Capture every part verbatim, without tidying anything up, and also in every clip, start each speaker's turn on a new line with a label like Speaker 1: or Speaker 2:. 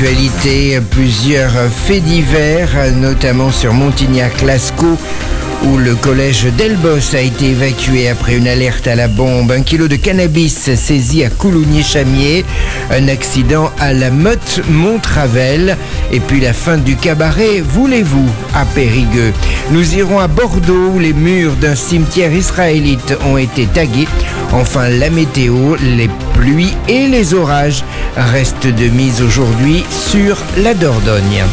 Speaker 1: l'actualité, plusieurs faits divers, notamment sur Montignac-Lascaux, où le collège d'Elbos a été évacué après une alerte à la bombe. Un kilo de cannabis saisi à Coulommiers-Chamiers, un accident à la Motte-Montravel, et puis la fin du cabaret Voulez-vous à Périgueux. Nous irons à Bordeaux, où les murs d'un cimetière israélite ont été tagués. Enfin, la météo, les pluies et les orages restent de mise aujourd'hui sur la Dordogne.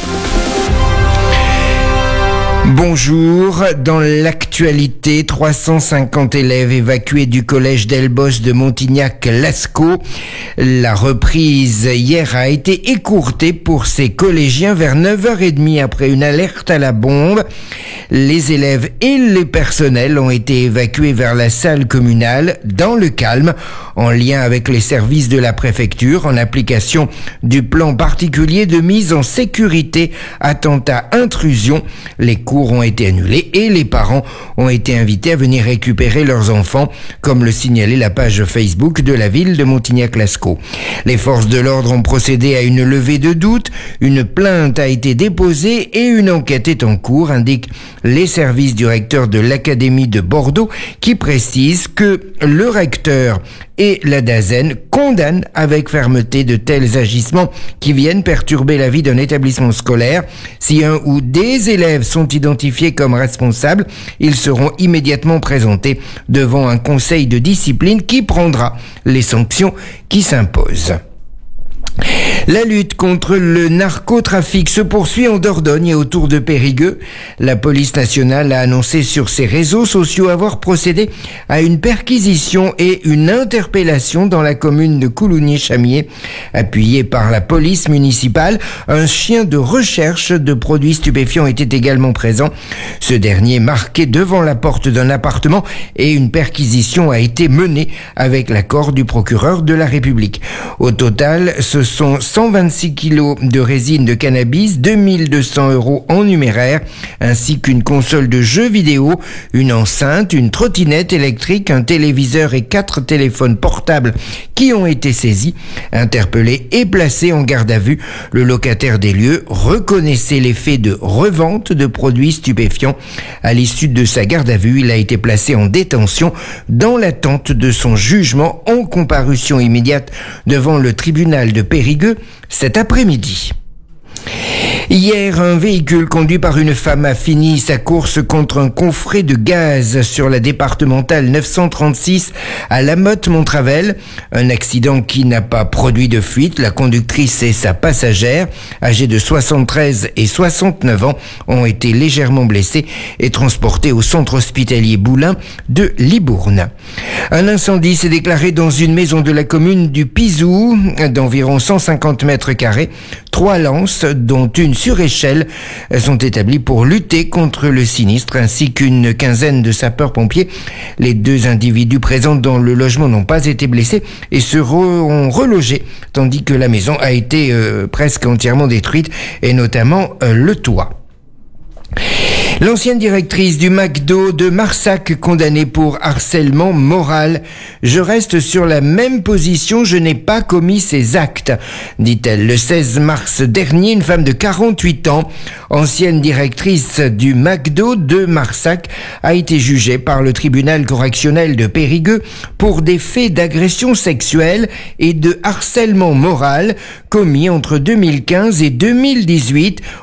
Speaker 1: Bonjour, dans l'actualité, trois cent cinquante élèves évacués du collège d'Elbos de Montignac-Lascaux. La reprise hier a été écourtée pour ces collégiens vers neuf heures trente après une alerte à la bombe. Les élèves et les personnels ont été évacués vers la salle communale dans le calme, en lien avec les services de la préfecture, en application du plan particulier de mise en sécurité attentat-intrusion. Les cours ont été annulés et les parents ont été invités à venir récupérer leurs enfants, comme le signalait la page Facebook de la ville de Montignac-Lascaux. Les forces de l'ordre ont procédé à une levée de doute, une plainte a été déposée et une enquête est en cours, indiquent les services du recteur de l'Académie de Bordeaux, qui précise que le recteur et la DAZEN condamnent avec fermeté de tels agissements qui viennent perturber la vie d'un établissement scolaire. Si un ou des élèves sont identifiés comme responsables, ils seront immédiatement présentés devant un conseil de discipline qui prendra les sanctions qui s'imposent. La lutte contre le narcotrafic se poursuit en Dordogne et autour de Périgueux. La police nationale a annoncé sur ses réseaux sociaux avoir procédé à une perquisition et une interpellation dans la commune de Coulommiers-Chamiers. Appuyé par la police municipale, un chien de recherche de produits stupéfiants était également présent. Ce dernier marqué devant la porte d'un appartement et une perquisition a été menée avec l'accord du procureur de la République. Au total, ce sont cent vingt-six kilos de résine de cannabis, deux mille deux cents euros en numéraire, ainsi qu'une console de jeux vidéo, une enceinte, une trottinette électrique, un téléviseur et quatre téléphones portables qui ont été saisis. Interpellé et placé en garde à vue, le locataire des lieux reconnaissait les faits de revente de produits stupéfiants. À l'issue de sa garde à vue, il a été placé en détention dans l'attente de son jugement en comparution immédiate devant le tribunal de Périgueux cet après-midi. Hier, un véhicule conduit par une femme a fini sa course contre un coffret de gaz sur la départementale neuf cent trente-six à La Motte-Montravel. Un accident qui n'a pas produit de fuite. La conductrice et sa passagère, âgées de soixante-treize et soixante-neuf ans, ont été légèrement blessées et transportées au centre hospitalier Boulin de Libourne. Un incendie s'est déclaré dans une maison de la commune du Pizou, d'environ cent cinquante mètres carrés. Trois lances, dont une sur échelle, sont établies pour lutter contre le sinistre, ainsi qu'une quinzaine de sapeurs-pompiers. Les deux individus présents dans le logement n'ont pas été blessés et seront relogés, tandis que la maison a été euh, presque entièrement détruite, et notamment euh, le toit. L'ancienne directrice du McDo de Marsac condamnée pour harcèlement moral. Je reste sur la même position, je n'ai pas commis ces actes, dit-elle. Le seize mars dernier, une femme de quarante-huit ans, ancienne directrice du McDo de Marsac, a été jugée par le tribunal correctionnel de Périgueux pour des faits d'agression sexuelle et de harcèlement moral commis entre deux mille quinze et deux mille dix-huit